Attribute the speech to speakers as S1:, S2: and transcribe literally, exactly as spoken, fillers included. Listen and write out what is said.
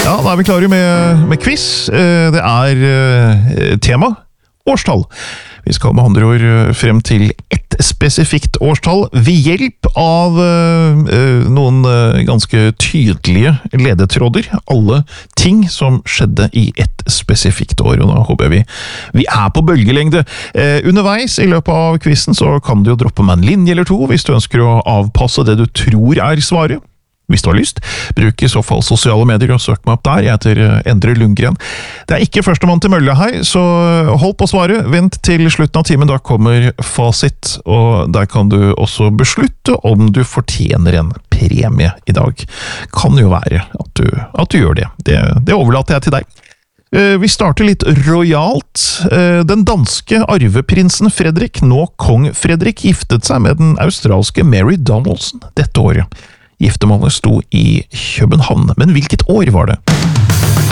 S1: Ja, da er vi klare med, med quiz. Det er uh, tema årstall. Vi skal med andre ord frem til ett spesifikt årstall ved hjelp av uh, uh, noen uh, ganske tydelige ledetråder. Alle ting som skjedde i ett spesifikt år, og da håper jeg vi, vi er på bølgelengde. Uh, underveis i løpet av quizen så kan du jo droppe med en linje eller to hvis du ønsker å avpasse det du tror er svaret. Hvis du har lyst, bruk i så fall sosiale medier og søk meg opp der. Jeg heter Endre Lundgren. Det er ikke førstemann til mølla her, så hold på svaret. Vent til slutten av timen, da kommer fasit, og der kan du også beslutte om du fortjener en premie i dag. Kan jo være at du, at du gjør det. det. Det overlater jeg til deg. Vi starter litt rojalt. Den danske arveprinsen Fredrik, nå kong Fredrik, giftet seg med den australske Mary Donaldson dette året. Giftermålet sto i København, men hvilket år var det?